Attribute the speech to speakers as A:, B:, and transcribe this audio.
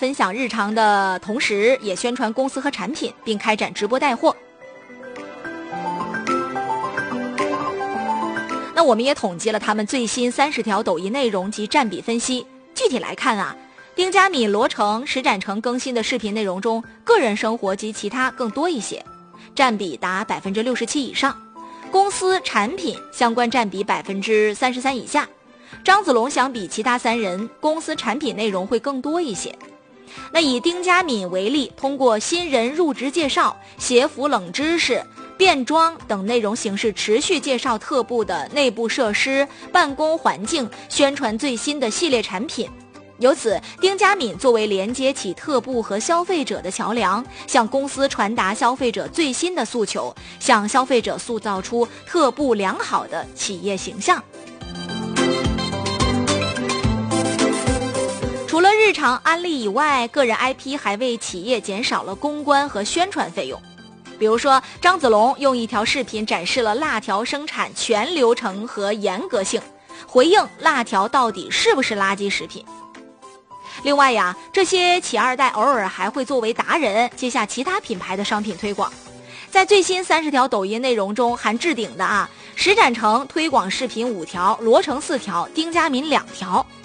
A: 分享日常的同时，也宣传公司和产品，并开展直播带货。那我们也统计了他们最新30条抖音内容及占比分析。具体来看啊，丁佳敏、罗成、石展成更新的视频内容中，个人生活及其他更多一些，占比达67%以上。公司产品相关占比33%以下。张子龙相比其他3人，公司产品内容会更多一些。那以丁佳敏为例，通过新人入职介绍、协服冷知识、变装等内容形式，持续介绍特步的内部设施、办公环境，宣传最新的系列产品。由此，丁佳敏作为连接起特步和消费者的桥梁，向公司传达消费者最新的诉求，向消费者塑造出特步良好的企业形象。除了日常安利以外，个人 IP 还为企业减少了公关和宣传费用。比如说，张子龙用一条视频展示了辣条生产全流程和严格性，回应辣条到底是不是垃圾食品。另外呀，这些企二代偶尔还会作为达人接下其他品牌的商品推广。在最新30条抖音内容中含置顶的石展成推广视频5条，罗成4条，丁佳敏2条。